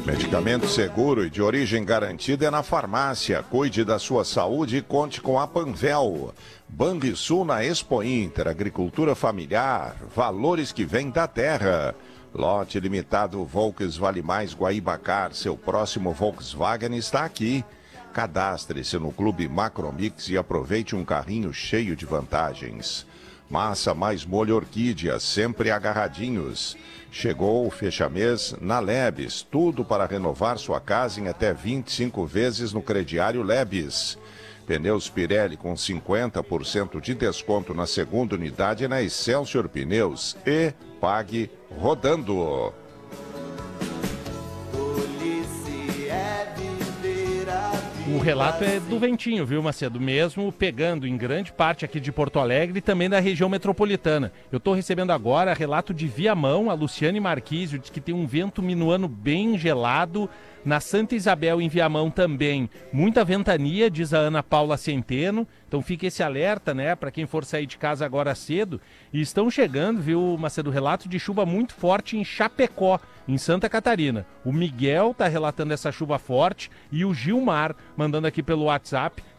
Medicamento seguro e de origem garantida é na farmácia. Cuide da sua saúde e conte com a Panvel. Banrisul na Expo Inter, agricultura familiar, valores que vêm da terra. Lote limitado Volks Vale Mais Guaibacar, seu próximo Volkswagen está aqui. Cadastre-se no Clube Macromix e aproveite um carrinho cheio de vantagens. Massa mais molho orquídea, sempre agarradinhos. Chegou o fecha-mês na Lebes, tudo para renovar sua casa em até 25 vezes no crediário Lebes. Pneus Pirelli com 50% de desconto na segunda unidade na Excelsior Pneus e pague rodando. O relato é do Ventinho, viu, Macedo? Mesmo pegando em grande parte aqui de Porto Alegre e também da região metropolitana. Eu estou recebendo agora relato de Viamão, a Luciane Marquísio, diz que tem um vento minuano bem gelado. Na Santa Isabel, em Viamão, também muita ventania, diz a Ana Paula Centeno. Então fica esse alerta, né, para quem for sair de casa agora cedo. E estão chegando, viu, Macedo, relato de chuva muito forte em Chapecó, em Santa Catarina. O Miguel está relatando essa chuva forte e o Gilmar mandando aqui pelo WhatsApp